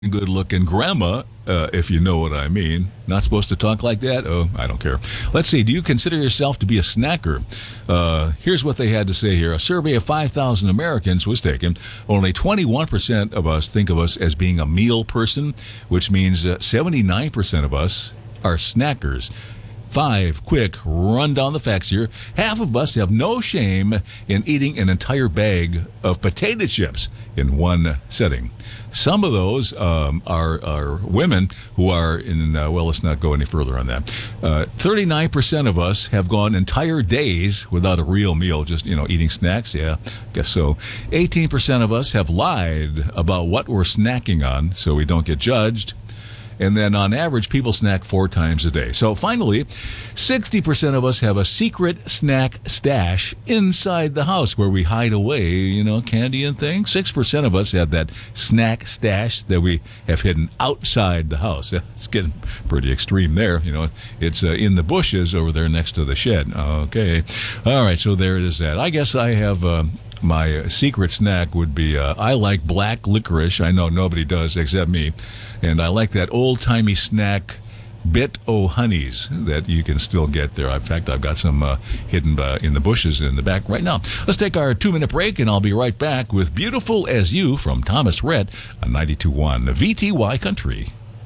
good-looking grandma, if you know what I mean. Not supposed to talk like that? Oh, I don't care. Let's see. Do you consider yourself to be a snacker? Here's what they had to say here. A survey of 5,000 Americans was taken. Only 21% of us think of us as being a meal person, which means 79% of us are snackers. 5 quick run down the facts here. Half of us have no shame in eating an entire bag of potato chips in one setting. Some of those are women who are in, well, let's not go any further on that. 39% of us have gone entire days without a real meal, just, eating snacks. Yeah, guess so. 18% of us have lied about what we're snacking on so we don't get judged. And then on average, people snack 4 times a day. So finally, 60% of us have a secret snack stash inside the house where we hide away, candy and things. 6% of us have that snack stash that we have hidden outside the house. It's getting pretty extreme there. It's in the bushes over there next to the shed. Okay. All right. So there it is that. I guess I have... my secret snack would be, I like black licorice. I know nobody does except me. And I like that old-timey snack, Bit-O-Honeys, that you can still get there. In fact, I've got some hidden in the bushes in the back right now. Let's take our 2-minute break, and I'll be right back with Beautiful As You from Thomas Rhett on 92.1 VTY Country.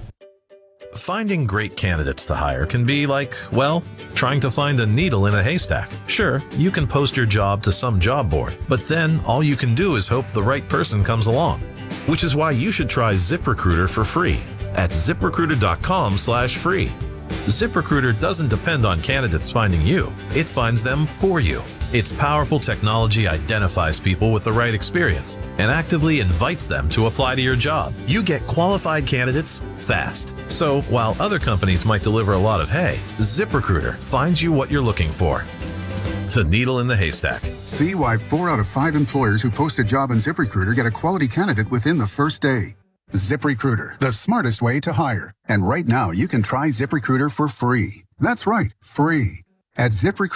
Finding great candidates to hire can be like, trying to find a needle in a haystack. Sure, you can post your job to some job board, but then all you can do is hope the right person comes along. Which is why you should try ZipRecruiter for free at ZipRecruiter.com/free. ZipRecruiter doesn't depend on candidates finding you. It finds them for you. Its powerful technology identifies people with the right experience and actively invites them to apply to your job. You get qualified candidates fast. So while other companies might deliver a lot of hay, ZipRecruiter finds you what you're looking for. The needle in the haystack. See why 4 out of 5 employers who post a job on ZipRecruiter get a quality candidate within the first day. ZipRecruiter, the smartest way to hire. And right now, you can try ZipRecruiter for free. That's right, free. At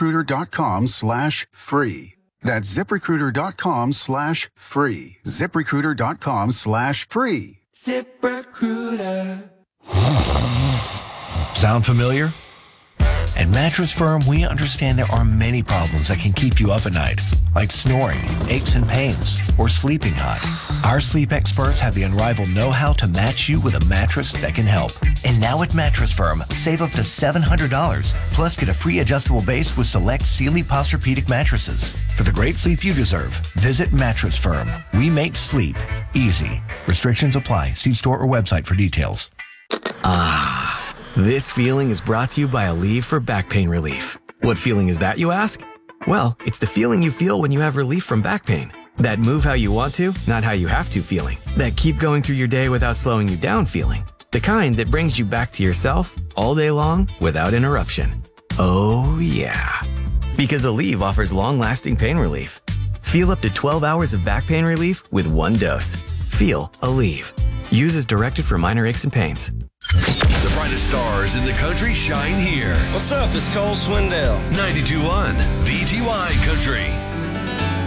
ZipRecruiter.com/free. That's ZipRecruiter.com/free. ZipRecruiter.com/free. ZipRecruiter. Sound familiar? At Mattress Firm, we understand there are many problems that can keep you up at night, like snoring, aches and pains, or sleeping hot. Our sleep experts have the unrivaled know-how to match you with a mattress that can help. And now at Mattress Firm, save up to $700, plus get a free adjustable base with select Sealy Posturepedic mattresses. For the great sleep you deserve, visit Mattress Firm. We make sleep easy. Restrictions apply. See store or website for details. This feeling is brought to you by Aleve for back pain relief. What feeling is that, you ask? Well, it's the feeling you feel when you have relief from back pain. That move how you want to, not how you have to feeling. That keep going through your day without slowing you down feeling. The kind that brings you back to yourself all day long without interruption. Oh yeah. Because Aleve offers long-lasting pain relief. Feel up to 12 hours of back pain relief with 1 dose. Feel Aleve. Use as directed for minor aches and pains. The brightest stars in the country shine here. What's up? It's Cole Swindell. 92.1 VTY Country.